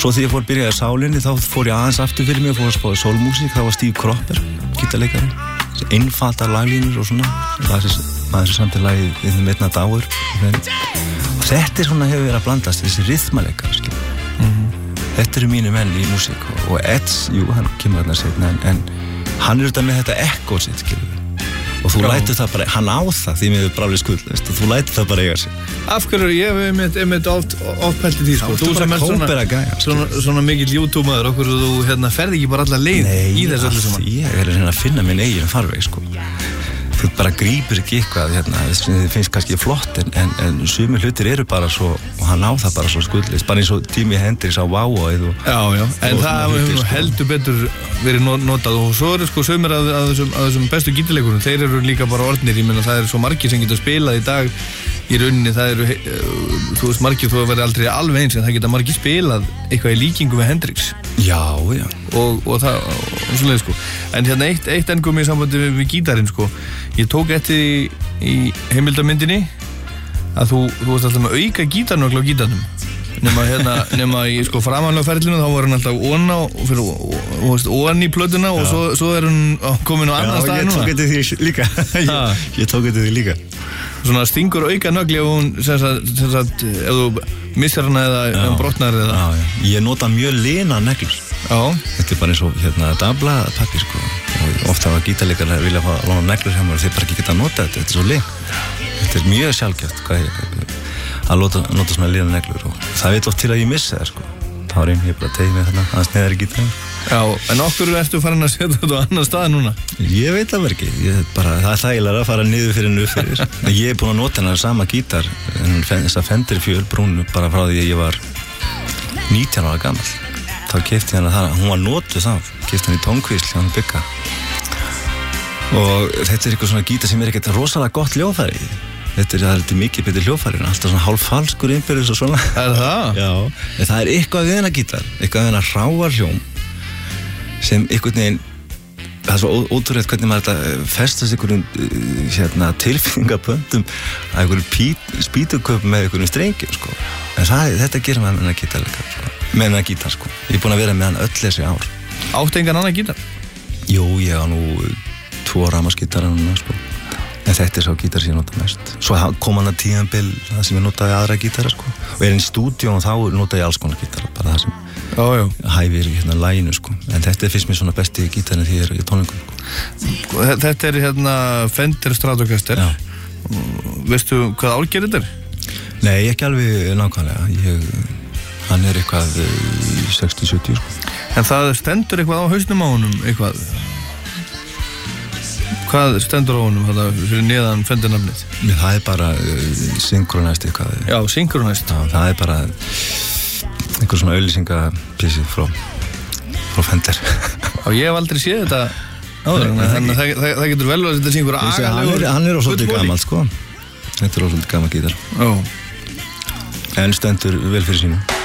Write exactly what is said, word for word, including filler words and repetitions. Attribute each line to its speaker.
Speaker 1: svo þegar ég fór að byrja í sálinni þá fór ég aðeins aftur fyrir mig og fór að spá í sólmúsík. Það var Steve Cropper, gítarleikari, einfaldar laglínur og svona. Það er þessi samt í lagið við þeim einna dagur. Og þetta er svona hefur verið að blandast, þessi rythmaleika, skilur. Mm-hmm. Þetta eru mínu menn í músík og, og Eds, jú, hann kemur þarna seinna en, en hann er auðvitað með þetta ekko sitt, skilur. Og þú lætur það bara, hann á það því með bráli skull, veist, og þú lætur það bara eiga sig.
Speaker 2: Af hverju, ég hef einmitt, einmitt oft, oft pælt í því, sko.
Speaker 1: Þú sem er svona, gæja,
Speaker 2: svona, svona mikill YouTube-maður, okkur þú hérna, ferði ekki bara alla leið
Speaker 1: Nei,
Speaker 2: í þessu öllu saman.
Speaker 1: Nei, ég er að finna minn eigin farveg, sko. Þú bara grípur ekki eitthvað, hérna, sem þið finnst kannski flott, en, en, en sumir hlutir eru bara svo, og hann á það bara svo skuldlist, bara eins og Jimi Hendrix á Wow-óið og...
Speaker 2: Já, já, en það hefur sko. heldur betur verið notað og svo eru sko sumir að, að, þessum, að þessum bestu gítarleikurum, þeir eru líka bara orðnir, ég meina það eru svo margir sem geta spilað í dag í rauninni, það eru, þú veist margir, þú verður aldrei alveg eins, en það geta margir spilað eitthvað í líkingu við Hendrix.
Speaker 1: Já, já.
Speaker 2: Og, og það, og svoleið sko. En hérna eitt, eitt engum í sambandi við, við gítarinn sko, ég tók eftir í, í heimildamyndinni að þú, þú veist alltaf með auka gítarnögl á gítarnum. Nema hérna, nema í sko framanlega ferlinu, þá var hann alltaf onna og fyrir, og veist, onni í plötuna og svo, svo er hann komin á annan stað núna.
Speaker 1: Já, ég tók eftir því líka. ég, ég tók eftir því líka.
Speaker 2: Svona stingur auka nögli ef hún, sem sagt, sem sagt, ef þú missar hana eða ef hún brotnar eða...
Speaker 1: Já, já. Ég nota mjög lina neglur.
Speaker 2: Já.
Speaker 1: Þetta er bara eins og hérna dablapapír, sko. Og ofta var gítarleikarar vilja fá að lána neglur hjá mér og þeir bara ekki geta að nota þetta. Þetta er svo lin. Þetta er mjög sjálfgeft, hvað ég, að nota, nota svona lina neglur og það veit oft til að ég missa það, sko. Þá er ég bara að tegja mig þarna, aðeins neðar í gítarinn.
Speaker 2: Já, en okkur ertu farin að setja þetta á annan stað núna?
Speaker 1: Ég veit það verið ekki, ég, bara, það er þægilega að fara niður fyrir en upp fyrir. Ég er búinn að nota hennar sama gítar, þessa Fender fjögur brúnu, bara frá því að ég var nítján ára gamall. Þá keypti ég hennar það, hún var notuð þá, keypti henni í tónkvísl hjá hann bygga. Og þetta er eitthvað svona gítar sem er ekkert rosalega gott hljóðfæri. Þetta er, það er mikið betur hljóðfæri, alltaf svona hálf falskur innbyrðis og svona.
Speaker 2: Er það?
Speaker 1: Já, en það er eitthvað við hennar gítar, eitthvað við hennar hráar hljóm sem einhvern veginn, það er svo ótrúlegt hvernig maður þetta festast einhverjum hérna, tilfinningaböndum að einhverjum spýtuköpum með einhverjum strengjum, sko. En það, þetta gerir maður með hennar gítar líka, sko. Með hennar gítar, sko. Ég er búinn að vera með hann öll þessi ár.
Speaker 2: Áttu engan annan gítar?
Speaker 1: Jú, ég á nú tvo rafmagnsgítara núna, sko. En þetta er sá gítar sem ég nota mest. Svo kom hann að tíðanbil það sem ég notaði aðra gítara, sko. Og er inn í stúdíu og þá notaði ég alls konar gítara, bara það sem
Speaker 2: já, já.
Speaker 1: hæfir hérna læginu, sko. En þetta er fyrst mér svona besti gítarinn því ég er í tónleikum, sko.
Speaker 2: Þetta er hérna Fender Stratocaster.
Speaker 1: Já.
Speaker 2: Veistu hvað árgerð þetta er?
Speaker 1: Nei, ekki alveg nákvæmlega. Ég, hann er eitthvað sextíu sjötíu, sko.
Speaker 2: En það stendur eitthvað á hausnum á honum, eitthvað? Hvað stendur á honum þetta fyrir neðan Fender-nafnið?
Speaker 1: Það er bara uh, synkronæst eitthvað.
Speaker 2: Já, synkronæst.
Speaker 1: Já, það er bara einhver svona auglýsingapísi frá, frá Fender.
Speaker 2: Já, ég hef aldrei séð þetta áður, þannig að það, það, það getur vel að þetta sé einhver agalegur.
Speaker 1: Hann er ósvolítið gamall, sko. Þetta er ósvolítið gamall gítar.
Speaker 2: Já.
Speaker 1: En stendur vel fyrir sínu.